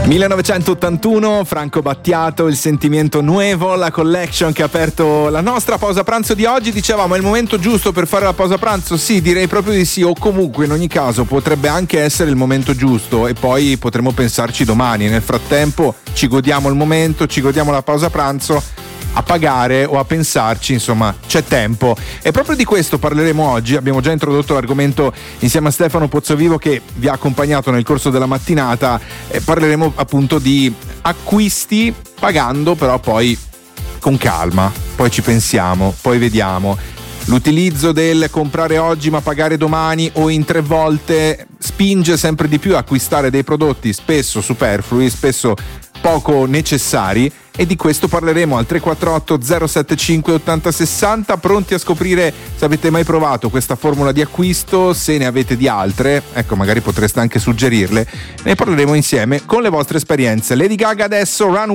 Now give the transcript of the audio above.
1981, Franco Battiato, il sentimento nuovo, la collection che ha aperto la nostra pausa pranzo di oggi. Dicevamo, è il momento giusto per fare la pausa pranzo? Sì, direi proprio di sì, o comunque in ogni caso potrebbe anche essere il momento giusto e poi potremo pensarci domani. Nel frattempo ci godiamo il momento, ci godiamo la pausa pranzo. A pagare o a pensarci, insomma, c'è tempo. E proprio di questo parleremo oggi. Abbiamo già introdotto l'argomento insieme a Stefano Pozzovivo, che vi ha accompagnato nel corso della mattinata. Parleremo appunto di acquisti pagando, però poi con calma, poi ci pensiamo, poi vediamo. L'utilizzo del comprare oggi ma pagare domani o in 3 volte spinge sempre di più a acquistare dei prodotti spesso superflui, spesso poco necessari, e di questo parleremo al 348 075 8060, pronti a scoprire se avete mai provato questa formula di acquisto, se ne avete di altre, ecco, magari potreste anche suggerirle. Ne parleremo insieme con le vostre esperienze. Lady Gaga adesso, Run